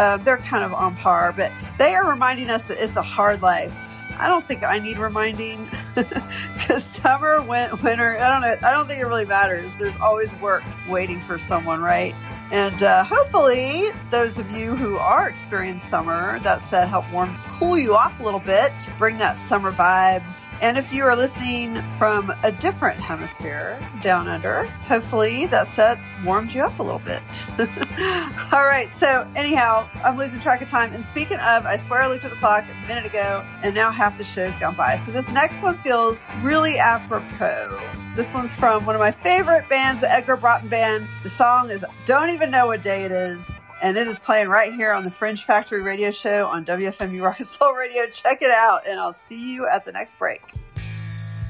they're kind of on par, but they are reminding us that it's a hard life. I don't think I need reminding because summer, winter, I don't know. I don't think it really matters. There's always work waiting for someone, right? And hopefully those of you who are experiencing summer, that said, help cool you off a little bit, bring that summer vibes. And if you are listening from a different hemisphere down under, hopefully that set warmed you up a little bit. All right. So anyhow, I'm losing track of time. And speaking of, I swear I looked at the clock a minute ago and now half the show's gone by. So this next one feels really apropos. This one's from one of my favorite bands, the Edgar Broughton Band. The song is Don't Even Know What Day It Is. And it is playing right here on the Fringe Factory radio show on WFMU Rock and Soul Radio. Check it out, and I'll see you at the next break.